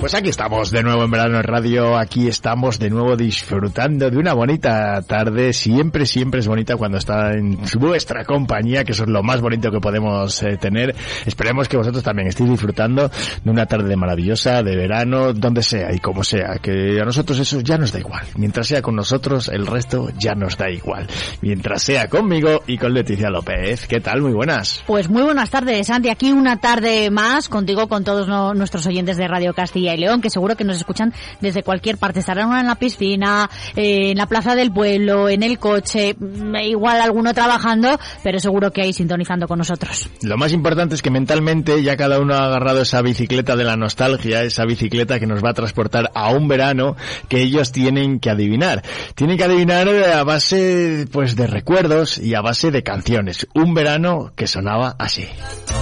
Pues aquí estamos de nuevo en Verano Radio, aquí estamos de nuevo disfrutando de una bonita tarde, siempre es bonita cuando está en vuestra compañía, que eso es lo más bonito que podemos tener. Esperemos que vosotros también estéis disfrutando de una tarde maravillosa, de verano, donde sea y como sea, que a nosotros eso ya nos da igual. Mientras sea con nosotros, el resto ya nos da igual. Mientras sea conmigo y con Leticia López. ¿Qué tal? Muy buenas. Pues muy buenas tardes, Santi. Aquí una tarde más contigo, con todos nuestros oyentes de Radio Castilla y León, que seguro que nos escuchan desde cualquier parte. Estarán en la piscina, en la plaza del pueblo, en el coche, igual alguno trabajando, pero seguro que hay sintonizando con nosotros. Lo más importante es que mentalmente ya cada uno ha agarrado esa bicicleta de la nostalgia, esa bicicleta que nos va a transportar a un verano que ellos tienen que adivinar. Tienen que adivinar a base pues de recuerdos y a base de canciones. Un verano que sonaba así.